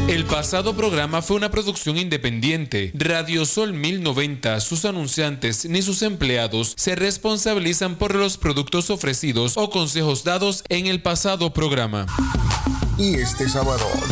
El pasado programa fue una producción independiente. Radio Sol 1090, sus anunciantes ni sus empleados se responsabilizan por los productos ofrecidos o consejos dados en el pasado programa. Y este sábado